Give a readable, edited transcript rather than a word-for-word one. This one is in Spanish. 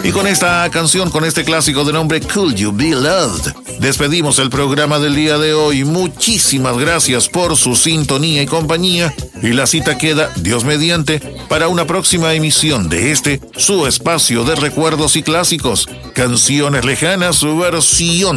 Y con esta canción, con este clásico de nombre Could You Be Loved, despedimos el programa del día de hoy. Muchísimas gracias por su sintonía y compañía. Y la cita queda, Dios mediante, para una próxima emisión de su espacio de recuerdos y clásicos, Canciones Lejanas, su versión